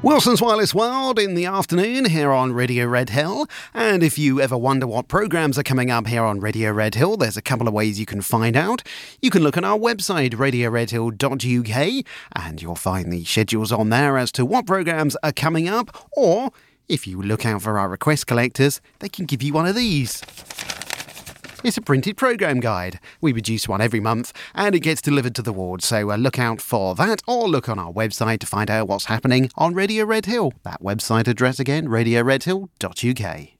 Wilson's Wireless World in the afternoon here on Radio Red Hill. And if you ever wonder what programmes are coming up here on Radio Red Hill, there's a couple of ways you can find out. You can look at our website, radioredhill.uk, and you'll find the schedules on there as to what programmes are coming up. Or, if you look out for our request collectors, they can give you one of these. It's a printed programme guide. We produce one every month and it gets delivered to the ward, so look out for that or look on our website to find out what's happening on Radio Red Hill. That website address again, radioredhill.uk.